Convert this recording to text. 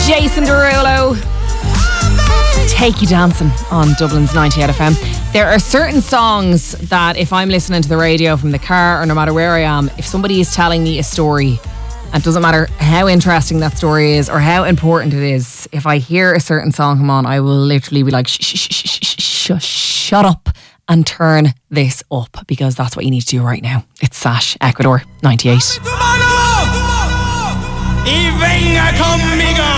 Jason Derulo. Take You Dancing on Dublin's 98 FM. There are certain songs that if I'm listening to the radio from the car or no matter where I am, if somebody is telling me a story, and it doesn't matter how interesting that story is or how important it is, if I hear a certain song come on, I will literally be like, shut up and turn this up, because that's what you need to do right now. It's Sash, Ecuador, 98. Y venga conmigo.